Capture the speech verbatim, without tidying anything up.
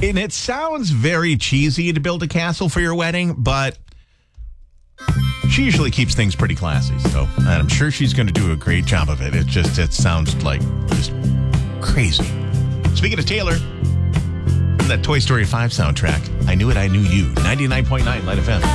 And it sounds very cheesy to build a castle for your wedding, but she usually keeps things pretty classy. So and I'm sure she's going to do a great job of it. It just, it sounds like just crazy. Speaking of Taylor, that Toy Story five soundtrack, I Knew It, I Knew You, ninety-nine point nine Light F M.